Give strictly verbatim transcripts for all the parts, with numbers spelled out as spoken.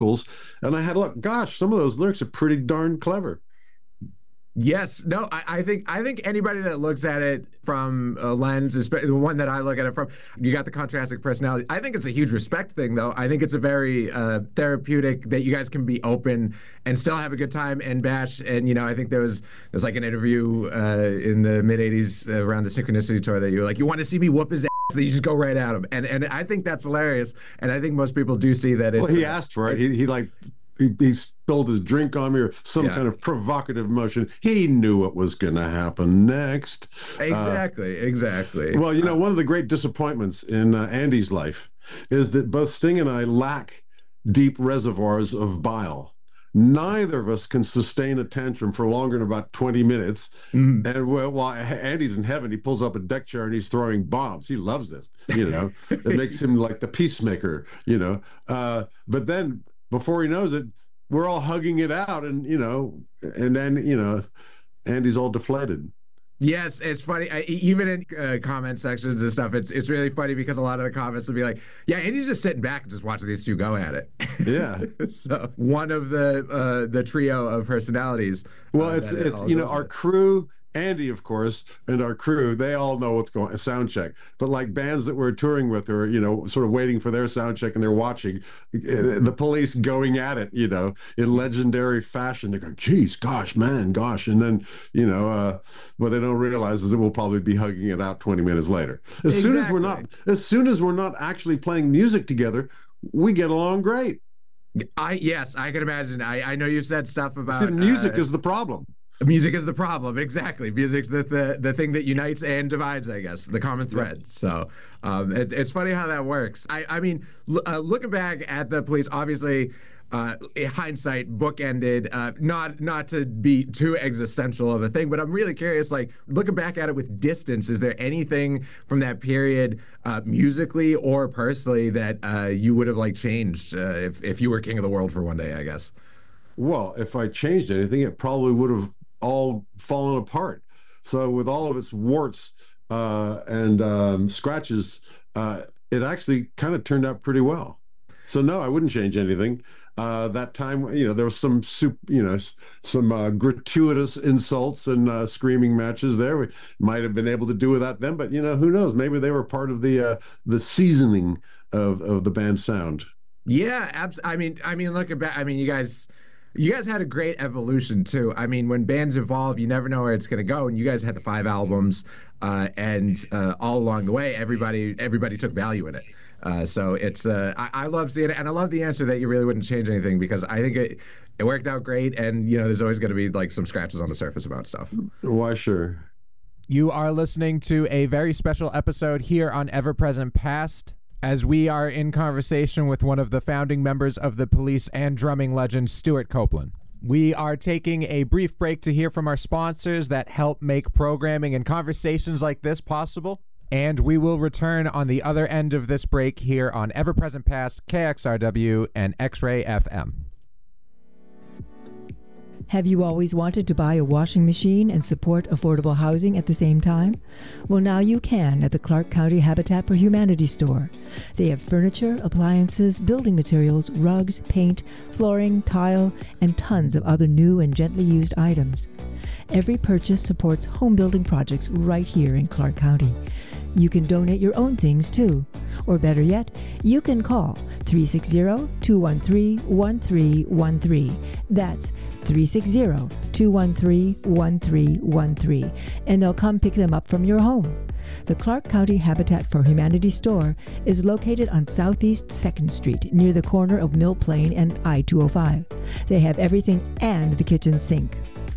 vocals, and I had a look. Gosh, some of those lyrics are pretty darn clever. Yes, no, I, I think I think anybody that looks at it from a lens, especially the one that I look at it from, you got the contrasting personality. I think it's a huge respect thing, though. I think it's a very uh, therapeutic that you guys can be open and still have a good time and bash. And you know, I think there was there's like an interview uh, in the mid eighties uh, around the Synchronicity tour that you were like, you want to see me whoop his ass? Then you just go right at him, and and I think that's hilarious. And I think most people do see that. It's, well, he asked for it. He he like. He, he spilled his drink on me or some yeah. kind of provocative motion. He knew what was going to happen next. Exactly, uh, exactly. Well, you know, one of the great disappointments in uh, Andy's life is that both Sting and I lack deep reservoirs of bile. Neither of us can sustain a tantrum for longer than about twenty minutes. Mm. And while Andy's in heaven, he pulls up a deck chair and he's throwing bombs. He loves this, you know. It makes him like the peacemaker, you know. Uh, but then before he knows it, we're all hugging it out, and you know, and then you know, Andy's all deflated. Yes, it's funny. I, even in uh, comment sections and stuff, it's it's really funny because a lot of the comments will be like, "Yeah, Andy's just sitting back and just watching these two go at it." Yeah. So one of the uh, the trio of personalities. Well, uh, it's it's you know our crew. Andy, of course, and our crew, they all know what's going on, sound check. But like bands that we're touring with or, you know, sort of waiting for their sound check and they're watching the police going at it, you know, in legendary fashion. They're going, geez, gosh, man, gosh. And then, you know, uh, what they don't realize is that we'll probably be hugging it out twenty minutes later. As exactly. soon as we're not, as soon as we're not actually playing music together, we get along great. I, yes, I can imagine. I, I know you said stuff about See, music uh, is the problem. Music is the problem, exactly. Music's the, the the thing that unites and divides, I guess, the common thread. Right. So um, it, it's funny how that works. I, I mean, l- uh, looking back at the police, obviously, uh, hindsight, bookended, uh, not not to be too existential of a thing, but I'm really curious, like, looking back at it with distance, is there anything from that period, uh, musically or personally, that uh, you would have, like, changed uh, if, if you were king of the world for one day, I guess? Well, if I changed anything, it probably would have all fallen apart. So with all of its warts uh, and um, scratches, uh, it actually kind of turned out pretty well. So no, I wouldn't change anything. Uh, that time, you know, there was some, soup, you know, some uh, gratuitous insults and uh, screaming matches there. We might have been able to do without them, but you know, who knows? Maybe they were part of the uh, the seasoning of of the band's sound. Yeah, abs- I mean, I mean, looking back, I mean, you guys. You guys had a great evolution, too. I mean, when bands evolve, you never know where it's going to go. And you guys had the five albums, uh, and uh, all along the way, everybody everybody took value in it. Uh, so it's uh, I, I love seeing it, and I love the answer that you really wouldn't change anything, because I think it it worked out great. And you know, there's always going to be like some scratches on the surface about stuff. Why, sure. You are listening to a very special episode here on Ever Present Past, as we are in conversation with one of the founding members of the Police and drumming legend, Stewart Copeland. We are taking a brief break to hear from our sponsors that help make programming and conversations like this possible, and we will return on the other end of this break here on Ever Present Past, K X R W, and X-Ray F M. Have you always wanted to buy a washing machine and support affordable housing at the same time? Well, now you can at the Clark County Habitat for Humanity store. They have furniture, appliances, building materials, rugs, paint, flooring, tile, and tons of other new and gently used items. Every purchase supports home building projects right here in Clark County. You can donate your own things too. Or better yet, you can call three six zero, two one three, one three one three. That's three six zero, two one three, one three one three. And they'll come pick them up from your home. The Clark County Habitat for Humanity store is located on Southeast second Street near the corner of Mill Plain and I two oh five. They have everything and the kitchen sink.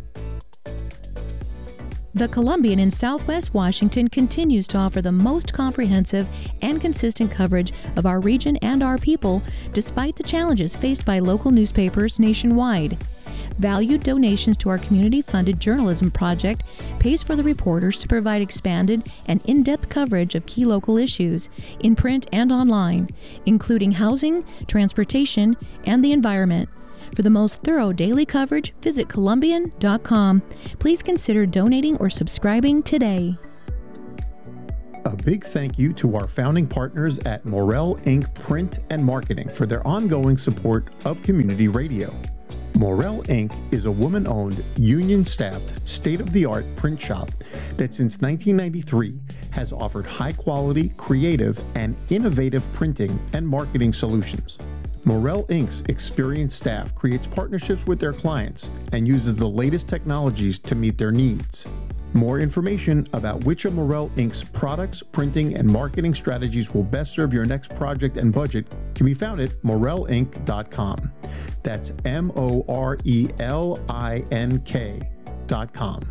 The Columbian in Southwest Washington continues to offer the most comprehensive and consistent coverage of our region and our people, despite the challenges faced by local newspapers nationwide. Valued donations to our community-funded journalism project pays for the reporters to provide expanded and in-depth coverage of key local issues in print and online, including housing, transportation, and the environment. For the most thorough daily coverage, visit Columbian dot com. Please consider donating or subscribing today. A big thank you to our founding partners at Morel Incorporated. Print and Marketing for their ongoing support of community radio. Morel Incorporated is a woman-owned, union-staffed, state-of-the-art print shop that since nineteen ninety-three has offered high-quality, creative, and innovative printing and marketing solutions. Morel Incorporated's experienced staff creates partnerships with their clients and uses the latest technologies to meet their needs. More information about which of Morel Incorporated's products, printing, and marketing strategies will best serve your next project and budget can be found at morel inc dot com. That's M O R E L I N K dot com.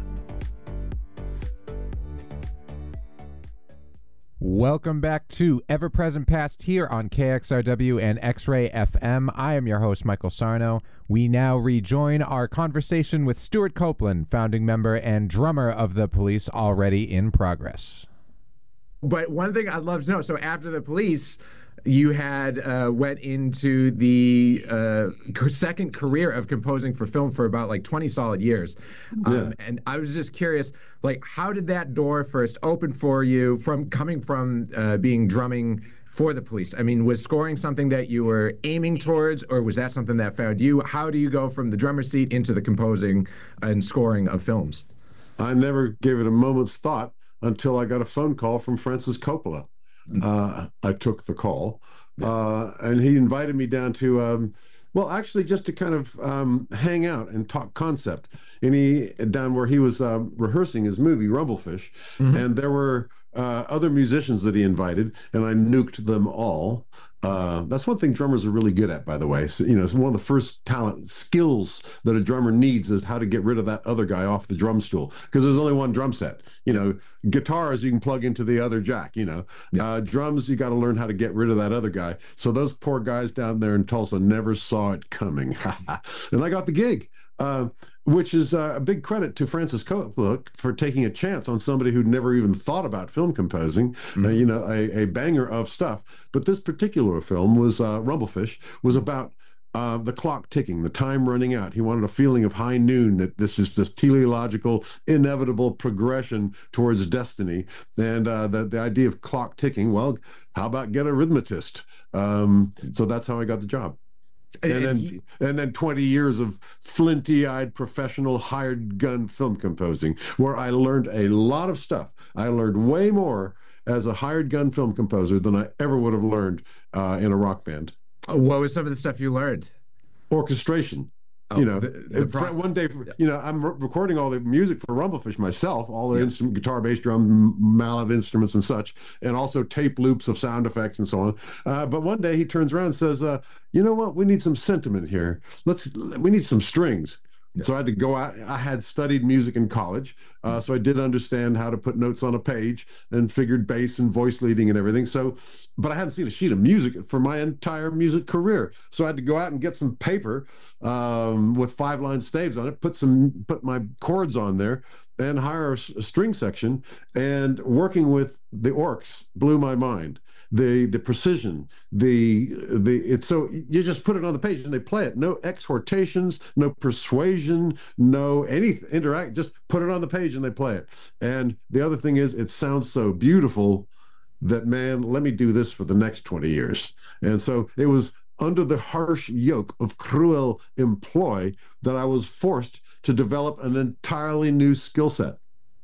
Welcome back to Ever Present Past here on K X R W and X-Ray F M. I am your host, Michael Sarno. We now rejoin our conversation with Stewart Copeland, founding member and drummer of The Police, already in progress. But one thing I'd love to know, so after The Police, you had uh, went into the uh, second career of composing for film for about like twenty solid years. Um, yeah. And I was just curious, like, how did that door first open for you from coming from uh, being drumming for The Police? I mean, was scoring something that you were aiming towards, or was that something that found you? How do you go from the drummer seat into the composing and scoring of films? I never gave it a moment's thought until I got a phone call from Francis Coppola. Uh, I took the call, uh, and he invited me down to, um, well, actually just to kind of um, hang out and talk concept. And he, down where he was uh, rehearsing his movie, Rumblefish, mm-hmm. and there were uh, other musicians that he invited, and I nuked them all. Uh, that's one thing drummers are really good at, by the way. So, you know, it's one of the first talent skills that a drummer needs is how to get rid of that other guy off the drum stool, because there's only one drum set. You know, guitars you can plug into the other jack. You know, yeah. uh, drums you got to learn how to get rid of that other guy. So those poor guys down there in Tulsa never saw it coming, and I got the gig. Uh, which is uh, a big credit to Francis Coppola for taking a chance on somebody who'd never even thought about film composing, mm-hmm. uh, you know, a, a banger of stuff. But this particular film was, uh, Rumblefish, was about uh, the clock ticking, the time running out. He wanted a feeling of high noon, that this is this teleological, inevitable progression towards destiny. And uh, the, the idea of clock ticking, well, how about get a rhythmist? Um, so that's how I got the job. And then, and then twenty years of flinty-eyed professional hired gun film composing, where I learned a lot of stuff. I learned way more as a hired gun film composer than I ever would have learned uh, in a rock band. What was some of the stuff you learned? Orchestration. Oh, you know, the, the one day, you know, I'm re- recording all the music for Rumblefish myself, all the yeah. instrument, guitar, bass, drum, mallet instruments and such, and also tape loops of sound effects and so on. Uh, but one day he turns around and says, uh, you know what, we need some sentiment here. Let's, we need some strings. Yeah. So I had to go out. I had studied music in college, uh, so I did understand how to put notes on a page and figured bass and voice leading and everything. So, but I hadn't seen a sheet of music for my entire music career. So I had to go out and get some paper um, with five line staves on it, put some, put my chords on there, and hire a, a string section. And working with the orcs blew my mind. The the precision, the the it's so you just put it on the page and they play it. No exhortations, no persuasion, no any interact. Just put it on the page and they play it. And the other thing is, it sounds so beautiful that, man, let me do this for the next twenty years. And so it was under the harsh yoke of cruel employ that I was forced to develop an entirely new skill set.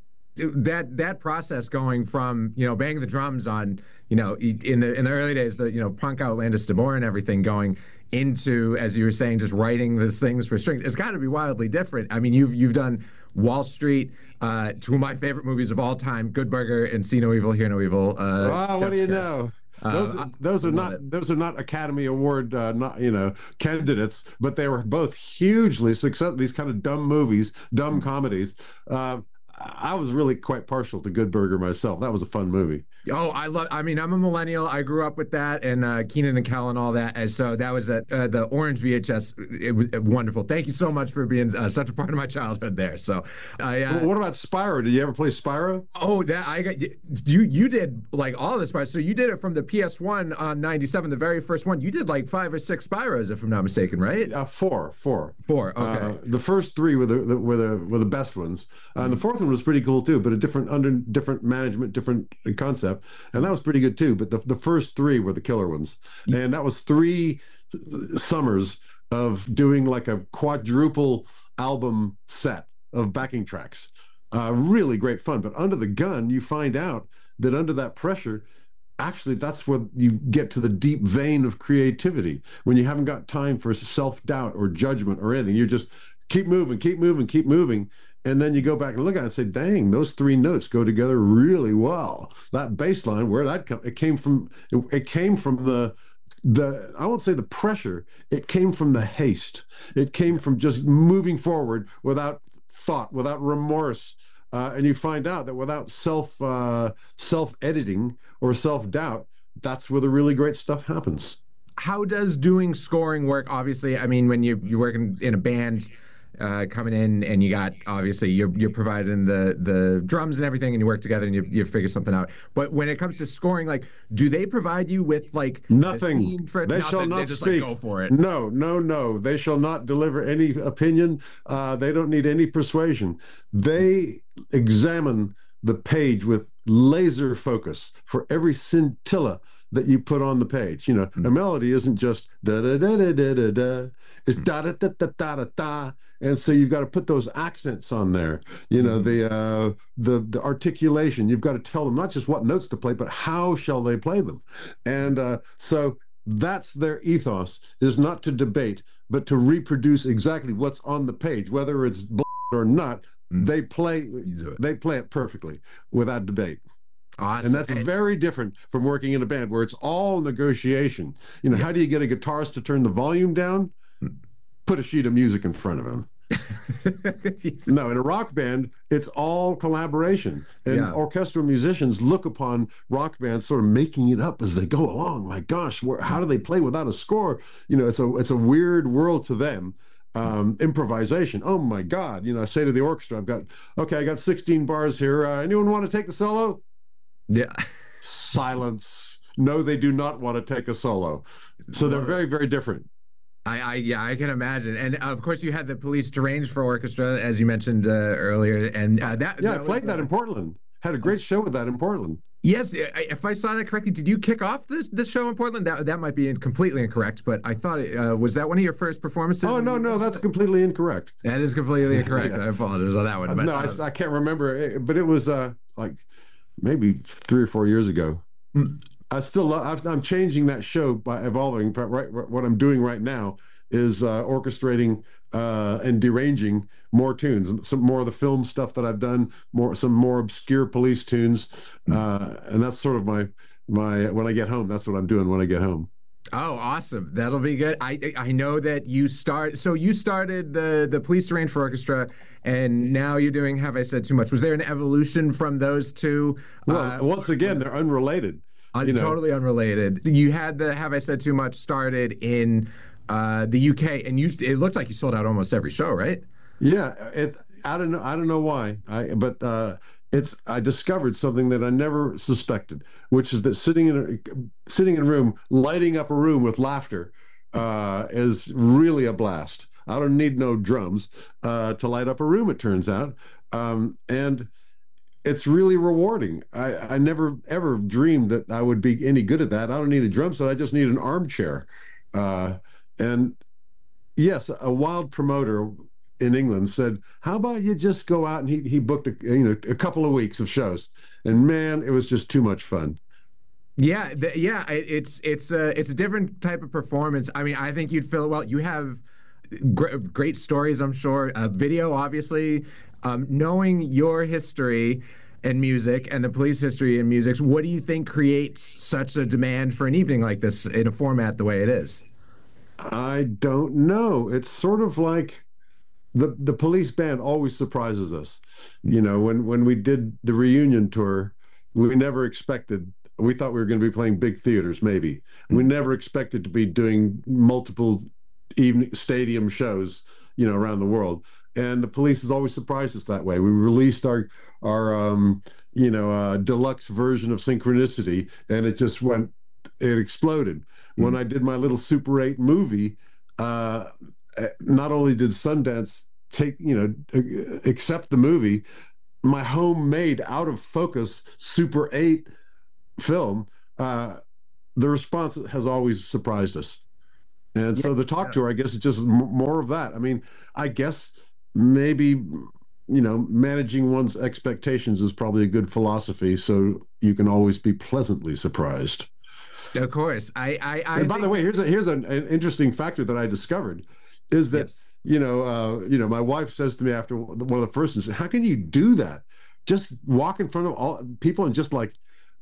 That that process going from, you know, banging the drums on, you know, in the in the early days, the, you know, punk Outlandis de Boer and everything, going into, as you were saying, just writing these things for strings, it's got to be wildly different. I mean, you've you've done Wall Street, uh, two of my favorite movies of all time, Good Burger and See No Evil, Hear No Evil. Uh, wow, what do you Kiss. know? Those, uh, those are not it. those are not Academy Award uh, not you know candidates, but they were both hugely successful. These kind of dumb movies, dumb comedies. Uh, I was really quite partial to Good Burger myself. That was a fun movie. Oh, I love. I mean, I'm a millennial. I grew up with that, and uh, Kenan and Kel and all that. And so that was a, uh, the orange V H S. It was wonderful. Thank you so much for being uh, such a part of my childhood there. So, I. Uh, well, what about Spyro? Did you ever play Spyro? Oh, that I got you. You did like all the Spyros. So you did it from the P S one on ninety-seven, the very first one. You did like five or six Spyros, if I'm not mistaken, right? Uh, four, four, four. Okay. Uh, the first three were the, the were the were the best ones, uh, and the fourth one one was pretty cool too, but a different under different management, different concept, and that was pretty good too. But the the first three were the killer ones, and that was three summers of doing like a quadruple album set of backing tracks. Uh, really great fun. But under the gun, you find out that under that pressure, actually, that's where you get to the deep vein of creativity, when you haven't got time for self-doubt or judgment or anything. You just keep moving, keep moving, keep moving. And then you go back and look at it and say, dang, those three notes go together really well. That bass line, where that come, it came from, it, it came from the, the, I won't say the pressure, it came from the haste. It came from just moving forward without thought, without remorse. Uh, and you find out that without self uh, self-editing or self-doubt, that's where the really great stuff happens. How does doing scoring work? Obviously, I mean, when you, you're working in a band, uh, coming in and you got, obviously, you're, you're providing the, the drums and everything, and you work together and you, you figure something out. But when it comes to scoring, like, do they provide you with, like, nothing? For they nothing? shall not they just, speak. Like, go for it. No, no, no. They shall not deliver any opinion. Uh, they don't need any persuasion. They examine the page with laser focus for every scintilla that you put on the page. You know, mm-hmm. a melody isn't just da da da da da da da. It's da da da da da da da. And so you've got to put those accents on there. You know, the uh, the the articulation. You've got to tell them not just what notes to play, but how shall they play them. And uh, so that's their ethos, is not to debate, but to reproduce exactly what's on the page, whether it's bull or not. Mm-hmm. They play it. They play it perfectly without debate. Awesome. And that's very different from working in a band where it's all negotiation. You know, yes. How do you get a guitarist to turn the volume down? Put a sheet of music in front of him. No, in a rock band, it's all collaboration. And yeah. orchestral musicians look upon rock bands sort of making it up as they go along. My gosh, where, how do they play without a score? You know, it's a it's a weird world to them. Um, improvisation. Oh my God! You know, I say to the orchestra, I've got okay, I got sixteen bars here. Uh, anyone want to take the solo? Yeah. Silence. No, they do not want to take a solo. So they're very, very different. I, I yeah, I can imagine. And uh, of course, you had the Police Deranged for Orchestra, as you mentioned uh, earlier, and uh, that. Yeah, that I played was, that uh, in Portland. Had a great show with that in Portland. Yes, if I saw that correctly, did you kick off this, this show in Portland? That that might be completely incorrect, but I thought it uh, was that one of your first performances? Oh no, no, that's completely incorrect. That is completely incorrect. Yeah. I apologize on that one. But, no, uh, I, I can't remember, but it was uh, like maybe three or four years ago. Mm. I still love, I'm changing that show by evolving. Right, what I'm doing right now is uh, orchestrating uh, and deranging more tunes, some more of the film stuff that I've done, more some more obscure police tunes, uh, and that's sort of my my when I get home. That's what I'm doing when I get home. Oh, awesome! That'll be good. I I know that you start. So you started the the Police Deranged for Orchestra, and now you're doing Have I Said Too Much? Was there an evolution from those two? Well, uh, once again, they're unrelated. Un- you know. Totally unrelated. You had the Have I Said Too Much started in uh, the U K, and you it looked like you sold out almost every show, right? Yeah, it. I don't know. I don't know why. I but uh, it's. I discovered something that I never suspected, which is that sitting in a sitting in a room, lighting up a room with laughter, uh, is really a blast. I don't need no drums uh, to light up a room. It turns out, um, and it's really rewarding. I, I never ever dreamed that I would be any good at that. I don't need a drum set. I just need an armchair, uh, and yes, a wild promoter in England said, "How about you just go out?" And he he booked a, you know a couple of weeks of shows, and man, it was just too much fun. Yeah, th- yeah, it's it's a it's a different type of performance. I mean, I think you'd feel well. You have gr- great stories, I'm sure. Uh, video, obviously, um, knowing your history and music and the police history and music. What do you think creates such a demand for an evening like this in a format the way it is? I don't know. It's sort of like. The the police band always surprises us. You know, when, when we did the reunion tour, we never expected, we thought we were going to be playing big theaters, maybe. We never expected to be doing multiple evening stadium shows, you know, around the world. And the police has always surprised us that way. We released our, our um, you know, uh, deluxe version of Synchronicity, and it just went, it exploded. Mm-hmm. When I did my little Super eight movie, uh, not only did Sundance take, you know, accept the movie, my homemade, out of focus Super eight film, uh, the response has always surprised us. And yeah, so the talk yeah. tour, I guess, is just m- more of that. I mean, I guess maybe, you know, managing one's expectations is probably a good philosophy, so you can always be pleasantly surprised. Of course. I, I, I and by the way, here's a here's an, an interesting factor that I discovered, is that, yes. you know, uh, you know, my wife says to me after one of the first ones, how can you do that? Just walk in front of all people and just like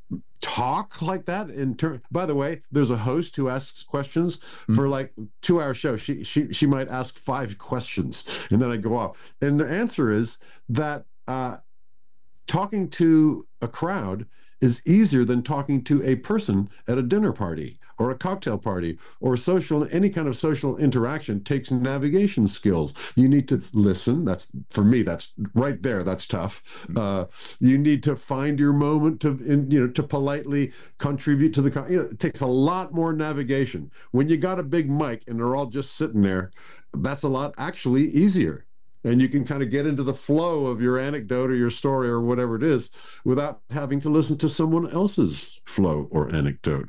talk like that in turn. By the way, there's a host who asks questions mm-hmm. for like two hour show. She she she might ask five questions and then I go off. And the answer is that uh, talking to a crowd is easier than talking to a person at a dinner party or a cocktail party or social, any kind of social interaction takes navigation skills. You need to listen. That's, for me, that's right there. That's tough. Uh, you need to find your moment to, in, you know, to politely contribute to the, you know, it takes a lot more navigation. When you got a big mic and they're all just sitting there, that's a lot actually easier. And you can kind of get into the flow of your anecdote or your story or whatever it is without having to listen to someone else's flow or anecdote.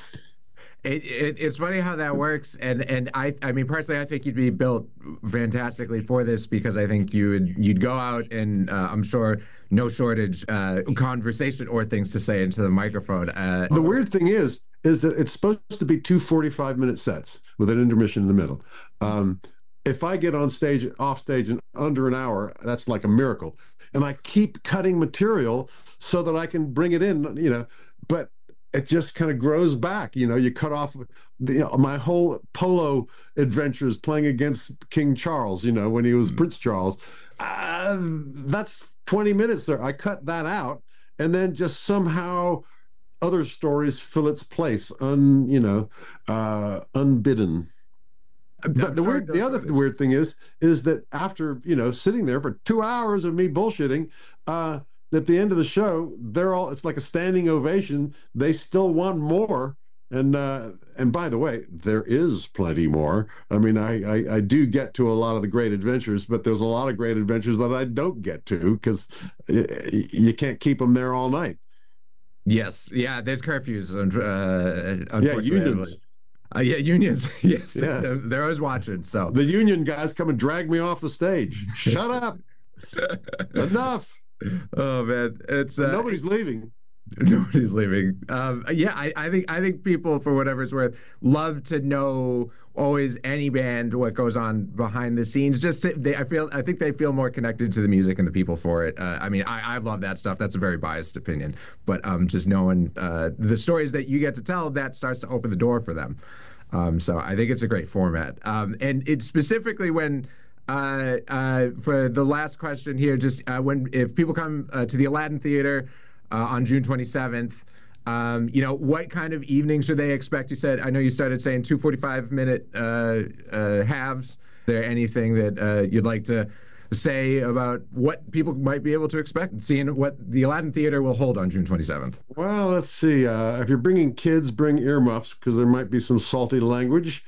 It, it, it's funny how that works, and and I I mean personally I think you'd be built fantastically for this, because I think you would you'd go out and uh, I'm sure no shortage uh, conversation or things to say into the microphone. Uh, the weird thing is is that it's supposed to be two forty-five minute sets with an intermission in the middle. Um, if I get on stage off stage in under an hour, that's like a miracle, and I keep cutting material so that I can bring it in, you know, but it just kind of grows back. You know, you cut off the, you know, my whole polo adventures playing against King Charles, you know, when he was mm-hmm. Prince Charles. Uh, that's twenty minutes there. I cut that out, and then just somehow other stories fill its place, un, you know, uh, unbidden. I'm, but I'm the weird, the other weird thing is, is that after, you know, sitting there for two hours of me bullshitting, uh, at the end of the show, they're all, it's like a standing ovation. They still want more. And uh, and by the way, there is plenty more. I mean, I, I, I do get to a lot of the great adventures, but there's a lot of great adventures that I don't get to because you can't keep them there all night. Yes. Yeah, there's curfews. Uh, yeah, unions. Uh, yeah, unions. Yes. Yeah. They're always watching. So the union guys come and drag me off the stage. Shut up. Enough. Oh man, it's uh, nobody's leaving. Nobody's leaving. Um, yeah, I, I think I think people, for whatever it's worth, love to know always any band what goes on behind the scenes. Just to, they, I feel I think they feel more connected to the music and the people for it. Uh, I mean, I, I love that stuff. That's a very biased opinion, but um, just knowing uh, the stories that you get to tell, that starts to open the door for them. Um, so I think it's a great format, um, and it's specifically when. Uh, uh, for the last question here, just uh, when if people come uh, to the Aladdin Theater uh, on June twenty-seventh, um, you know, what kind of evening should they expect? You said, I know you started saying two forty-five minute uh, uh, halves. Is there anything that uh, you'd like to say about what people might be able to expect, seeing what the Aladdin Theater will hold on June twenty-seventh? Well, let's see. Uh, if you're bringing kids, bring earmuffs, because there might be some salty language.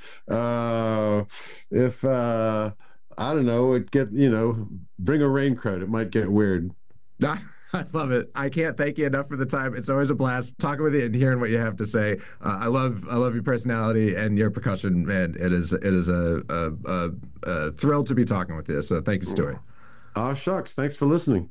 Uh, if... Uh, I don't know, it get, you know, bring a raincoat. It might get weird. I love it. I can't thank you enough for the time. It's always a blast talking with you and hearing what you have to say. Uh, I love I love your personality and your percussion, man. It is it is a, a, a, a thrill to be talking with you. So thank you, Stuart. Ah, shucks. Thanks for listening.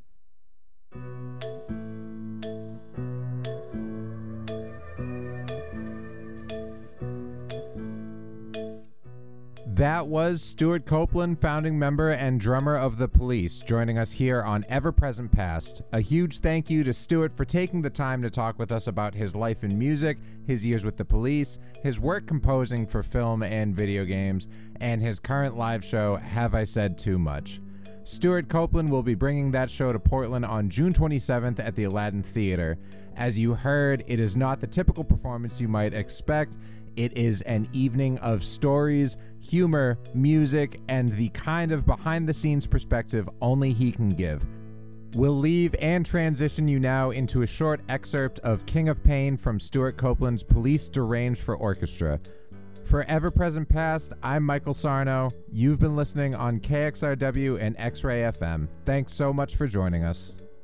That was Stuart Copeland, founding member and drummer of The Police, joining us here on Ever Present Past. A huge thank you to Stuart for taking the time to talk with us about his life in music, his years with The Police, his work composing for film and video games, and his current live show, Have I Said Too Much? Stuart Copeland will be bringing that show to Portland on June twenty-seventh at the Aladdin Theater. As you heard, it is not the typical performance you might expect. It is an evening of stories, humor, music, and the kind of behind-the-scenes perspective only he can give. We'll leave and transition you now into a short excerpt of King of Pain from Stuart Copeland's Police Deranged for Orchestra. For Ever Present Past, I'm Michael Sarno. You've been listening on K X R W and X-Ray F M. Thanks so much for joining us.